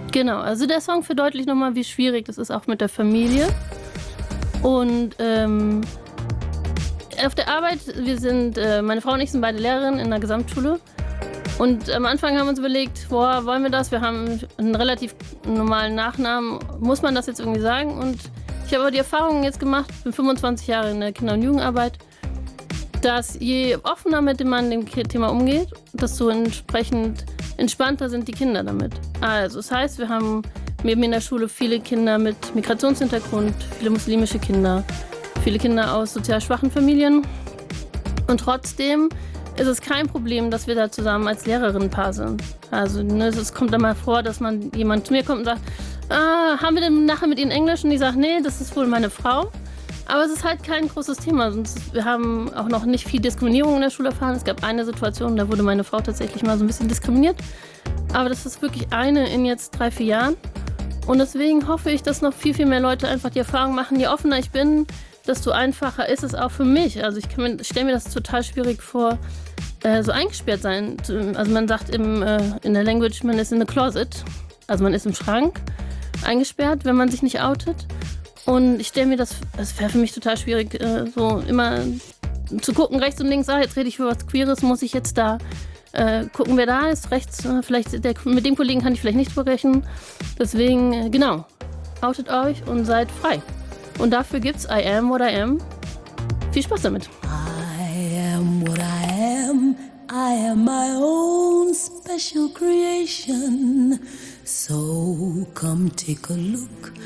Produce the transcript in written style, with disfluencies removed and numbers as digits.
Genau, also der Song verdeutlicht nochmal, wie schwierig das ist, auch mit der Familie. Und auf der Arbeit, meine Frau und ich sind beide Lehrerinnen in der Gesamtschule. Und am Anfang haben wir uns überlegt, wollen wir das? Wir haben einen relativ normalen Nachnamen. Muss man das jetzt irgendwie sagen? Und ich habe aber die Erfahrung jetzt gemacht, ich bin 25 Jahre in der Kinder- und Jugendarbeit, dass je offener mit dem Mann dem Thema umgeht, desto entsprechend entspannter sind die Kinder damit. Also das heißt, wir haben in der Schule viele Kinder mit Migrationshintergrund, viele muslimische Kinder, viele Kinder aus sozial schwachen Familien. Und trotzdem ist es kein Problem, dass wir da zusammen als Lehrerinnenpaar sind. Also es kommt dann mal vor, dass jemand zu mir kommt und sagt, haben wir denn nachher mit Ihnen Englisch? Und ich sage, nee, das ist wohl meine Frau. Aber es ist halt kein großes Thema. Wir haben auch noch nicht viel Diskriminierung in der Schule erfahren. Es gab eine Situation, da wurde meine Frau tatsächlich mal so ein bisschen diskriminiert. Aber das ist wirklich eine in jetzt 3-4 Jahren. Und deswegen hoffe ich, dass noch viel, viel mehr Leute einfach die Erfahrung machen, je offener ich bin, desto einfacher ist es auch für mich. Also ich stelle mir das total schwierig vor, so eingesperrt sein. Also man sagt in der Language, man ist in the closet. Also man ist im Schrank eingesperrt, wenn man sich nicht outet. Und ich stelle mir das wäre für mich total schwierig, so immer zu gucken, rechts und links, jetzt rede ich über was Queeres, muss ich jetzt da gucken, wer da ist, rechts, vielleicht mit dem Kollegen kann ich vielleicht nicht sprechen. Deswegen, genau, outet euch und seid frei. Und dafür gibt's I Am What I Am. Viel Spaß damit. I am what I am. I am my own special creation. So come take a look